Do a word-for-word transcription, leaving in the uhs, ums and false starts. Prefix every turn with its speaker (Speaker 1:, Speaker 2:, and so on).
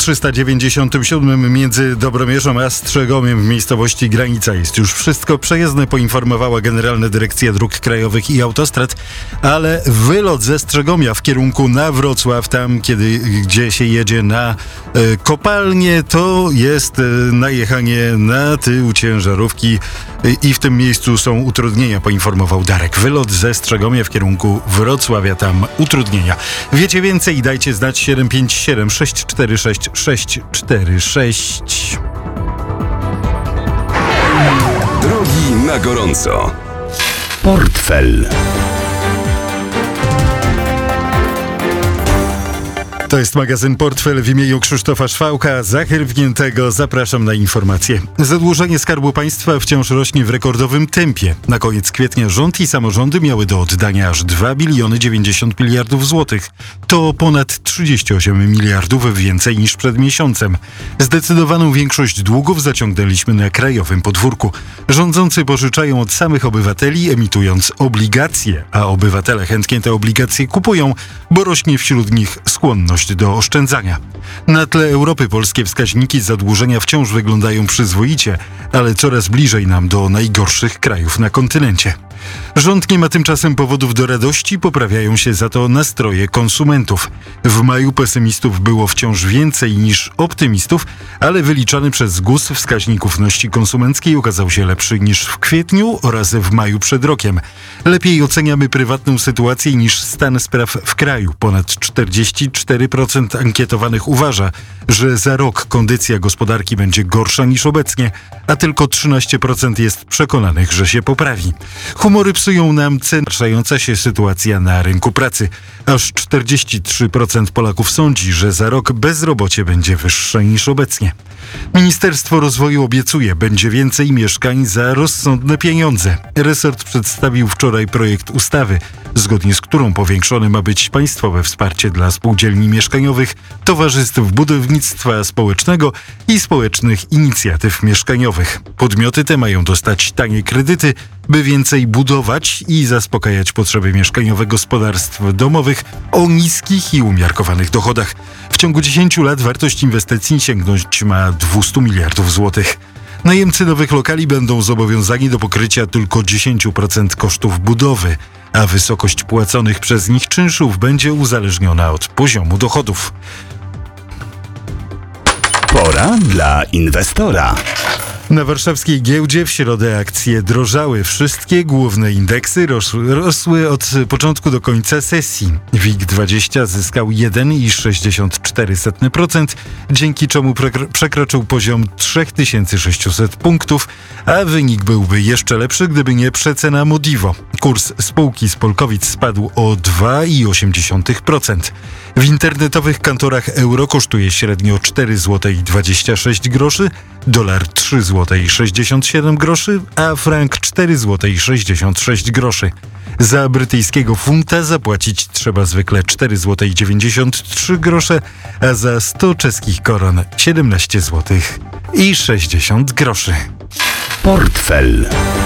Speaker 1: trzysta dziewięćdziesiątym siódmym między Dobromierzą a Strzegomiem w miejscowości Granica jest już wszystko przejezdne, poinformowała Generalna Dyrekcja Dróg Krajowych i Autostrad, ale wylot ze Strzegomia w kierunku na Wrocław, tam kiedy, gdzie się jedzie na e, kopalnię, to jest e, najechanie na tył ciężarówki e, i w tym miejscu są utrudnienia, poinformował Darek. Wylot ze Strzegomia w kierunku Wrocławia, tam utrudnienia. Wiecie więcej? Dajcie znać siedem pięć siedem sześć cztery sześć sześć cztery sześć.
Speaker 2: Drogi na gorąco. Portfel.
Speaker 1: To jest magazyn Portfel w imieniu Krzysztofa Szwałka, zachylwniętego. Zapraszam na informacje. Zadłużenie Skarbu Państwa wciąż rośnie w rekordowym tempie. Na koniec kwietnia rząd i samorządy miały do oddania aż dwa biliony dziewięćdziesiąt miliardów złotych. To ponad trzydzieści osiem miliardów więcej niż przed miesiącem. Zdecydowaną większość długów zaciągnęliśmy na krajowym podwórku. Rządzący pożyczają od samych obywateli, emitując obligacje, a obywatele chętnie te obligacje kupują, bo rośnie wśród nich skłonność do oszczędzania. Na tle Europy polskie wskaźniki zadłużenia wciąż wyglądają przyzwoicie, ale coraz bliżej nam do najgorszych krajów na kontynencie. Rząd nie ma tymczasem powodów do radości, poprawiają się za to nastroje konsumentów. W maju pesymistów było wciąż więcej niż optymistów, ale wyliczany przez G U S wskaźnik ufności konsumenckiej okazał się lepszy niż w kwietniu oraz w maju przed rokiem. Lepiej oceniamy prywatną sytuację niż stan spraw w kraju. Ponad czterdzieści cztery procent ankietowanych uważa, że za rok kondycja gospodarki będzie gorsza niż obecnie, a tylko trzynaście procent jest przekonanych, że się poprawi. Humory psują nam ceny, pogarszająca się sytuacja na rynku pracy. Aż czterdzieści trzy procent Polaków sądzi, że za rok bezrobocie będzie wyższe niż obecnie. Ministerstwo Rozwoju obiecuje, będzie więcej mieszkań za rozsądne pieniądze. Resort przedstawił wczoraj projekt ustawy, zgodnie z którą powiększone ma być państwowe wsparcie dla spółdzielni mieszkaniowych, towarzystw budownictwa społecznego i społecznych inicjatyw mieszkaniowych. Podmioty te mają dostać tanie kredyty, by więcej budować i zaspokajać potrzeby mieszkaniowe gospodarstw domowych o niskich i umiarkowanych dochodach. W ciągu dziesięciu lat wartość inwestycji sięgnąć ma dwieście miliardów złotych. Najemcy nowych lokali będą zobowiązani do pokrycia tylko dziesięć procent kosztów budowy, a wysokość płaconych przez nich czynszów będzie uzależniona od poziomu dochodów.
Speaker 2: Pora dla inwestora.
Speaker 1: Na warszawskiej giełdzie w środę akcje drożały. Wszystkie główne indeksy rosły, rosły od początku do końca sesji. W I G dwadzieścia zyskał jeden przecinek sześćdziesiąt cztery procent, dzięki czemu prekro- przekroczył poziom trzy tysiące sześćset punktów, a wynik byłby jeszcze lepszy, gdyby nie przecena Modivo. Kurs spółki z Polkowic spadł o dwa przecinek osiem procent. W internetowych kantorach euro kosztuje średnio cztery złote dwadzieścia sześć groszy, dolar trzy złote sześćdziesiąt siedem groszy, a frank cztery złote sześćdziesiąt sześć groszy. Za brytyjskiego funta zapłacić trzeba zwykle cztery złote dziewięćdziesiąt trzy grosze, a za sto czeskich koron siedemnaście złotych sześćdziesiąt groszy.
Speaker 2: Portfel.